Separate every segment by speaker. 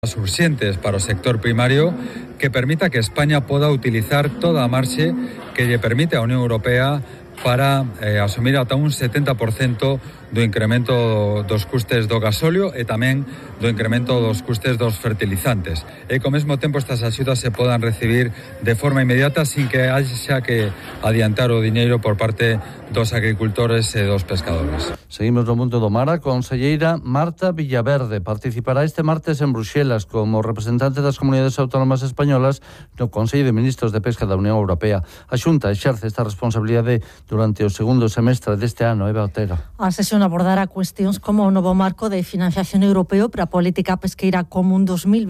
Speaker 1: Urxentes para o sector primario que permita que España poda utilizar toda a marxe que lle permite a Unión Europea para asumir ata un 70% do incremento dos custes do gasóleo e tamén do incremento dos custes dos fertilizantes. E co mesmo tempo estas axudas se podan recibir de forma inmediata sin que haxa que adiantar o diñeiro por parte dos agricultores e dos pescadores.
Speaker 2: Seguimos no mundo do mar. A conselleira Marta Villaverde participará este martes en Bruxelas como representante das comunidades autónomas españolas no Consello de Ministros de Pesca da Unión Europea. A Xunta exerce esta responsabilidade durante o segundo semestre deste ano. Eva Otero.
Speaker 3: A sesión abordará cuestións como o novo marco de financiación europeo para a política pesqueira común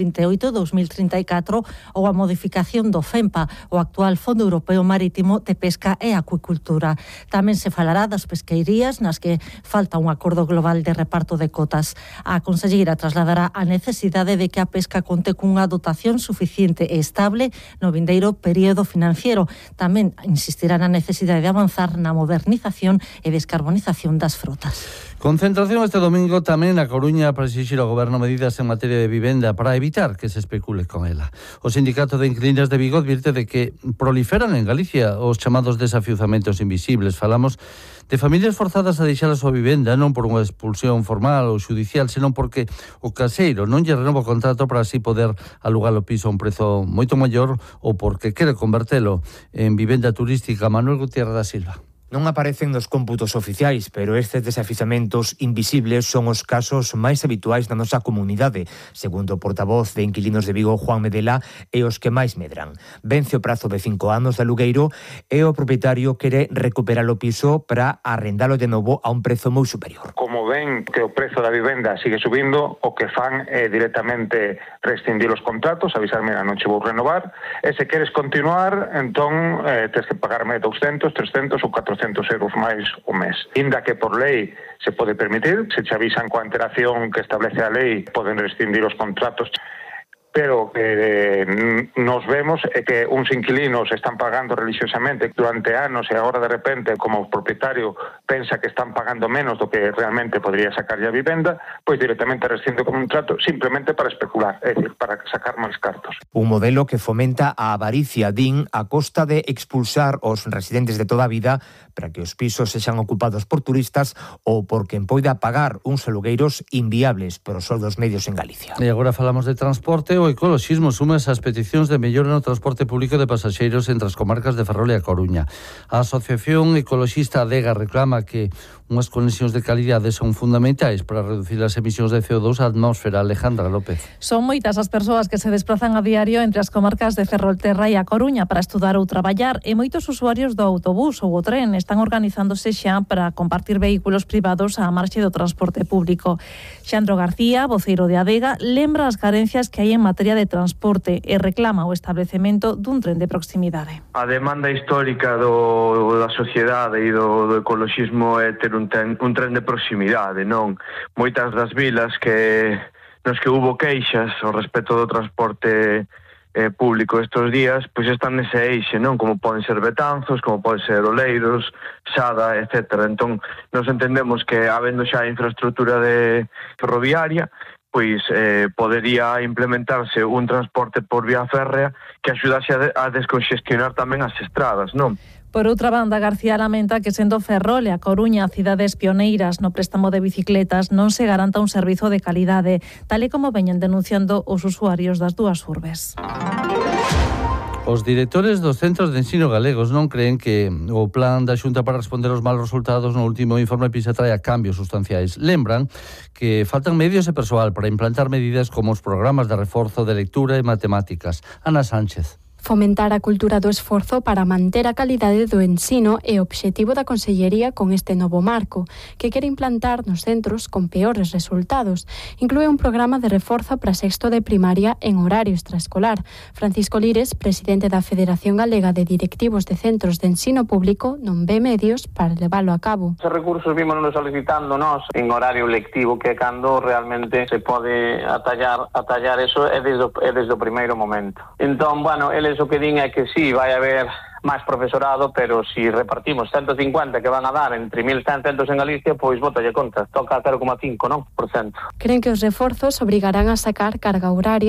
Speaker 3: 2028-2034 ou a modificación do FEMPA, o actual Fondo Europeo Marítimo de Pesca e Acuicultura. Tamén se falará das pesqueirías nas que falta un acordo global de reparto de cotas. A conselleira trasladará a necesidade de que a pesca conte cunha dotación suficiente e estable no vindeiro período financiero. Tamén insistirá na necesidade de avanzar na modernización e descarbonización das frotas.
Speaker 2: Concentración este domingo tamén na Coruña para exixir ao Goberno medidas en materia de vivenda para evitar que se especule con ela. O Sindicato de Inquilinas de Vigo advirte de que proliferan en Galicia os chamados desafiuzamentos invisibles. Falamos de familias forzadas a deixar a súa vivenda non por unha expulsión formal ou judicial, senón porque o caseiro non lle renova o contrato para así poder alugar o piso a un prezo moito maior ou porque quere convertelo en vivenda turística. Manuel Gutiérrez da Silva.
Speaker 4: Non aparecen nos cómputos oficiais, pero estes desafiuzamentos invisibles son os casos máis habituais na nosa comunidade, segundo o portavoz de Inquilinos de Vigo, Juan Medela, e os que máis medran. Vence o prazo de 5 anos de alugueiro e o propietario quere recuperar o piso para arrendalo de novo a un prezo moi superior.
Speaker 5: Como ven que o prezo da vivenda sigue subindo, o que fan é directamente rescindir os contratos, avisarme non che vou renovar, e se queres continuar, entón tens que pagarme 200, 300 ou 400 euros máis o mes. Inda que por lei se pode permitir, se che avisan coa antelación que establece a lei, poden rescindir os contratos, pero que nos vemos é que uns inquilinos están pagando religiosamente durante anos e agora de repente, como o propietario pensa que están pagando menos do que realmente podría sacar a vivenda, pois directamente rescinde o contrato simplemente para especular, é dicir, para sacar máis cartos.
Speaker 4: Un modelo que fomenta a avaricia, din, a costa de expulsar os residentes de toda a vida para que os pisos sexan ocupados por turistas ou por quen poida pagar uns alugueiros inviables por os soldos medios en Galicia.
Speaker 2: E agora falamos de transporte. O ecoloxismo suma esas peticións de mellora no transporte público de pasaxeiros entre as comarcas de Ferrol e a Coruña. A Asociación Ecoloxista Adega reclama que unhas conexións de calidade son fundamentais para reducir as emisións de CO2 á atmósfera. Alejandra López.
Speaker 6: Son moitas as persoas que se desplazan a diario entre as comarcas de Ferrolterra e a Coruña para estudar ou traballar, e moitos usuarios do autobús ou o tren están organizándose xa para compartir vehículos privados á marxe do transporte público. Xandro García, voceiro de Adega, lembra as carencias que hai en materia de transporte e reclama o establecemento dun tren de proximidade.
Speaker 7: A demanda histórica da sociedade e do ecoloxismo é ter un tren de proximidade, non? Moitas das vilas nos que hubo queixas ao respecto do transporte público estes días, pois están nese eixe, non? Como poden ser Betanzos, como poden ser Oleiros, Sada, etc. Entón, nos entendemos que, habendo xa infraestructura ferroviaria, pois podería implementarse un transporte por vía férrea que axudase a desconxestionar tamén as estradas, non?
Speaker 6: Por outra banda, García lamenta que sendo Ferrol e a Coruña cidades pioneiras no préstamo de bicicletas non se garanta un servizo de calidade, tal e como veñen denunciando os usuarios das dúas urbes.
Speaker 2: Os directores dos centros de ensino galegos non creen que o plan da Xunta para responder aos malos resultados no último informe PISA traia cambios sustanciais. Lembran que faltan medios e persoal para implantar medidas como os programas de reforzo de lectura e matemáticas. Ana Sánchez.
Speaker 8: Fomentar a cultura do esforzo para manter a calidade do ensino é o obxectivo da Consellería con este novo marco, que quere implantar nos centros con peores resultados. Inclúe un programa de reforzo para sexto de primaria en horario extraescolar. Francisco Lires, presidente da Federación Galega de Directivos de Centros de Ensino Público, non ve medios para leválo a cabo.
Speaker 9: Os recursos vímonos solicitando nós en horario lectivo, que cando realmente se pode atallar eso é desde o primeiro momento. Entón, bueno, eles o que din é que sí, vai haber máis profesorado, pero si repartimos 150 que van a dar entre 1.100 centros en Galicia, pois bótalle conta, toca 0,5%, non?
Speaker 8: Creen que os reforzos obrigarán a sacar carga horaria